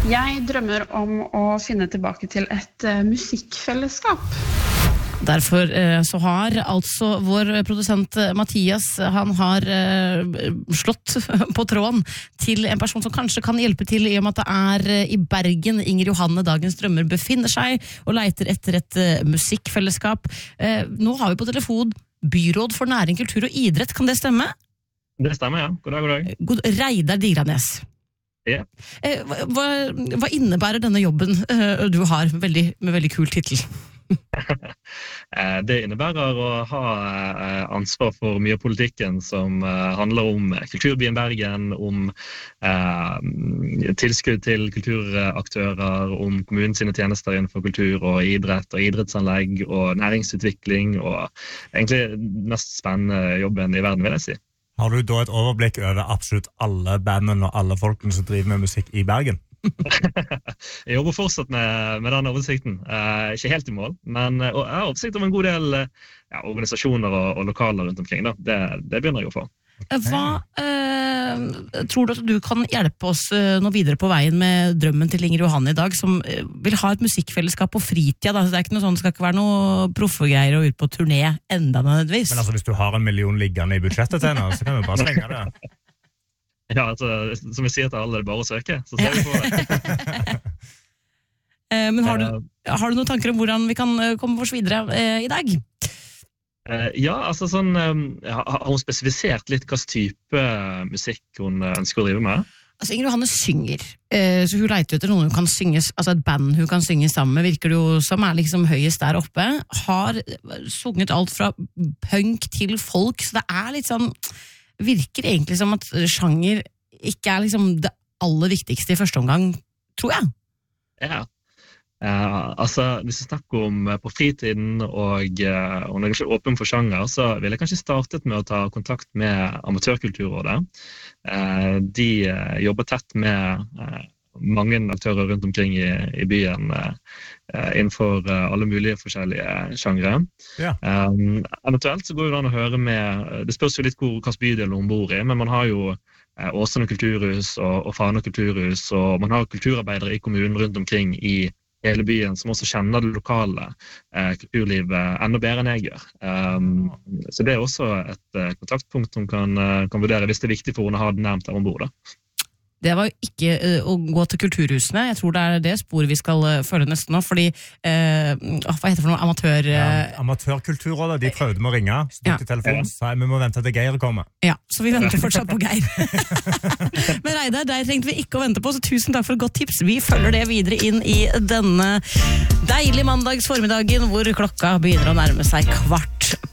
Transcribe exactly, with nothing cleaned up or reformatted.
Jeg drømmer om å finne tilbake til et uh, musikkfellesskap. Derfor eh, så har altså vår produsent Mathias, han har eh, slått på tråden til en person som kanskje kan hjelpe til i og med at det er eh, i Bergen Inger Johanne Dagens Drømmer befinner seg og leiter etter et eh, musikkfellesskap. Eh, nå har vi på telefon Byråd for næring, kultur og idrett, kan det stemme? Det stemmer, ja. God dag, god dag. God, Reidar Digranes. Ja. Eh, hva, hva innebærer denne jobben eh, du har, veldig, med veldig kul titel? Det innebærer å ha ansvar for mye av politikken som handler om kulturbyen Bergen, om eh, tilskudd til kulturaktører, om kommunens sine tjenester innenfor kultur og idrett og idrettsanlegg og næringsutvikling, og egentlig den mest spennende jobben i verden, vil jeg si. Har du da et overblikk over absolutt alle bandene og alle folkene som driver med musikk i Bergen? Jeg jobber fortsatt med, med den oversikten. Eh, ikke helt i mål, men jeg har oversikt over en god del ja, organisasjoner og, og lokaler rundt omkring. Da. Det, det begynner jeg å få. Hva eh, tror du at du kan hjelpe oss eh, nå videre på veien med drømmen til Inger Johanne i dag, som eh, vil ha et musikkfellesskap på fritida? Da. Det er ikke noe sånn, det skal ikke være noe proffegreier og ut på turné enda nødvendigvis. Men altså, hvis du har en million liggende i budsjettet til henne, så kan du bare slenge det. Ja, altså, som jeg sier til alle, det er bare å søke, så ser vi på det. Men har du, har du noen tanker om hvordan vi kan komme oss videre eh, i dag? Ja, altså sånn, har hun spesifisert litt hva type musikk hun ønsker å drive med? Altså, Inger Johanne synger, eh, så hun leiter etter noen hun kan synge, altså et band hun kan synge sammen med, virker det jo som er liksom høyest der oppe, har sunget alt fra punk til folk, så det er litt sånn, virker egentlig som at sjanger ikke er liksom det aller viktigste i første omgang, tror jeg. Ja, uh, altså hvis vi snakker om uh, på fritiden og uh, om det er ikke åpen for sjanger, så vil jeg kanskje startet med å ta kontakt med Amatørkulturrådet. Uh, de uh, jobber tett med uh, mange aktører rundt omkring i, i byen uh, innenfor uh, alle mulige forskjellige sjangre. Ja. Um, eventuelt så går det an å høre med, det spørs jo litt hvor, hva bydel hun bor i, men man har jo uh, Åsane kulturhus og, og Fana kulturhus, og man har kulturarbeidere i kommunen rundt omkring i hele byen som også kjenner det lokale uh, kulturlivet enda bedre enn jeg gjør. Um, så det er også et uh, kontaktpunkt hun kan, uh, kan vurdere hvis det er viktig for henne å ha det nærmt der hun bor da. Det var jo ikke uh, å gå til kulturhusene. Jeg tror det er det sporet vi skal uh, følge nesten nå, fordi uh, hva heter det for noe? Amatør... Uh, ja, amatørkulturrådet, de prøvde med å ringe, stod ja. til telefonen, sa vi må vente til Geir kommer. Ja, så vi venter fortsatt på Geir. Men Reidar, der trengte vi ikke å vente på, så tusen takk for et godt tips. Vi følger det videre inn i denne deilige mandags formiddagen, hvor klokka begynner å nærme seg kvart